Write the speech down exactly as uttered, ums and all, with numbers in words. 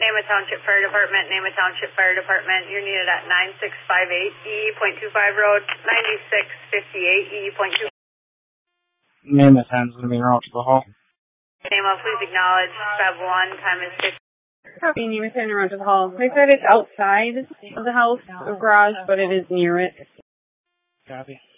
Nema Township Fire Department, Nema Township Fire Department. You're needed at nine six five eight E point two five Road, ninety-six fifty-eight E point two. Nema ten's going to be en route to the hall. Nema, please acknowledge. Fab one, time is fifty. Copy, Nema ten around to the hall. They said it's outside of the house, the garage, but it is near it. Copy.